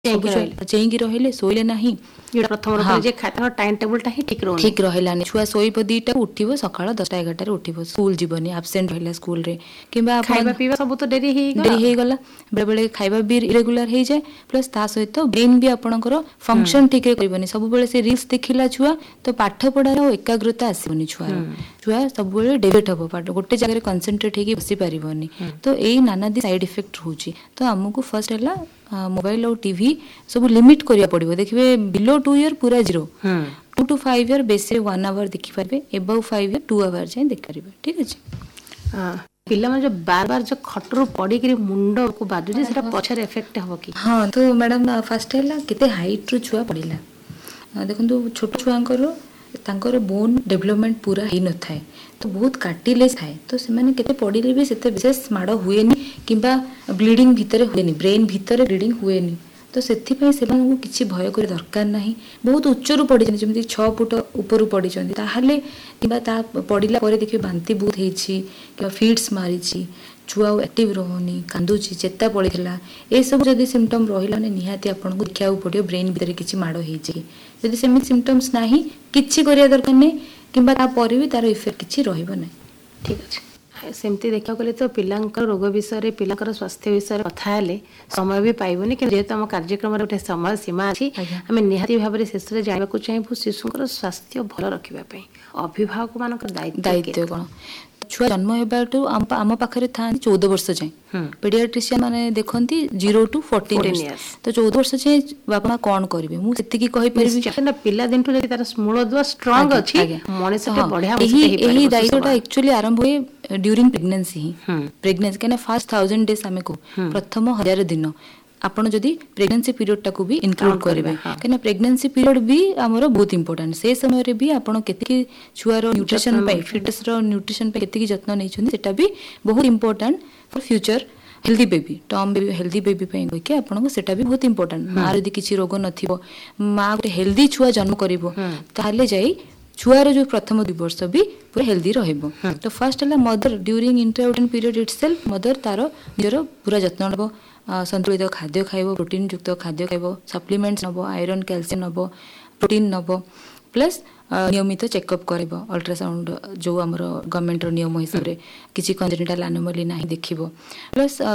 चेईकी रहिले शोले ना time table ठीक रहा छुआ शोब 2टा उठो सका 10टा 11टार उठो स्कूल जीवन आबसेंट रहा स्कूल कि सब तो डेरी होगला बेले बेले खाଇବା भी इरेगुलर हो जाए प्लस ता सहित ब्रेन भी आपणकर फंक्शन ठीक कर सब से रिल्स देखला छुआ तो पाठ पढ़ार एकाग्रता आसबनी छुआ सब डेविएट हम पाठ गोटे जगह कनसेंट्रेट होगी बसी पारनी तो यही नानादी साइड इफेक्ट होची तो आमको फर्स्ट है मोबाइल और टीवी सब लिमिट करिया पड़िबो देखिबे बिलो 2 ईयर पूरा 0 2 to 5 ईयर बेसे 1 आवर देखि पारबे एबव 5 ईयर 2 आवर जाय देख पारबे ठीक अछि पिला में जो बार बार जो खटरू पड़ी कि मुंड को बाजू जे सेटा पछर इफेक्ट हो कि हां तो मैडम फर्स्ट है केते हाइट रु छुआ पड़िला देखंतु छोट छुआंकर तांकर बोन डेवलपमेंट पूरा ही न थाए तो बहुत काटिले थाए तो सेमाने केते पड़िले भी सेते विशेष माड़ हुएनी किंबा ब्लीडिंग भितर हुएनी ब्रेन भितर ब्लीडिंग हुएनी तो से किसी भय कर दरकार नहीं बहुत उच्चरू पड़ी जमी 6 फुट ऊपर पड़ी कि पड़ापर देखिए बांती बहुत हो फिट्स मारी छुआ एक्टिव रोनी कांदुची चेता पड़ीला ये सब जब सिम्पटम रहा निहाती आपको देखा पड़ो ब्रेन भीतर किसी माड़ होदी सेमती सिम्पटम्स ना कि दरकार नहीं कि भी तार इफेक्ट किसी रही ठीक अच्छे सेमती देखा गले तो पिलांकर रोग विषय पिलांकर स्वास्थ्य विषय कथा समय भी पाइबनी कि जेहेतु आम कार्यक्रम गोटे समय सीमा अच्छी आम निहाती भाव में शेष में जानवा चाहबू शिशुकर स्वास्थ्य भल रखापी अभिभावक मान दायित्व कौन छुआ जन्म होगाठू आम पाखे था 14 वर्ष जाए पेडियाट्रिशियन माने देखती 0 to 14 इयर्स तो 14 वर्ष जाए बापा माँ कौन करेंगे मुझे पिला दिन मूलदुआ स्ट्रांग अच्छी यही दायित्वटा एक्चुअली आरंभ हुए ड्यूरिंग प्रेगनेंसी ही प्रेगनेंसी कहना फर्स्ट 1000 डेज आम को प्रथम 1000 दिन आपण जदि प्रेगनेंसी पीरियड टाको भी इंक्लूड करेंगे कहीं प्रेगनेंसी पीरियड भी आमर बहुत इंपोर्टेंट से समय रे भी आपण केतिकी छुआर न्यूट्रिशन पे फिटस रो न्यूट्रिशन पे केतिकी जत्न नै छथि सेटा भी बहुत important for future healthy baby term baby healthy baby पे कि आपन सेटा भी बहुत इंपोर्टेंट मां यदि किछि रोग नथिबो मां गोटे हेल्दी छुआ जन्म करिवो ताले जाई छुआर जो प्रथम 2 वर्ष भी पूरा हेल्दी रहइबो तो फर्स्ट है mother during इंट्राउटेरिन period itself mother तार निजर पूरा जत्न नबो संतुलित खाद्य खाइबो प्रोटीन युक्त खाद्य खाइबो सप्लीमेंट्स नबो आयरन कैल्शियम नबो प्रोटीन नबो प्लस नियमित चेकअप करिबो अल्ट्रासाउंड जो हमर गवर्नमेंट रो नियम हिसाब रे किछि कंजेनिटल एनोमली नाही देखिबो प्लस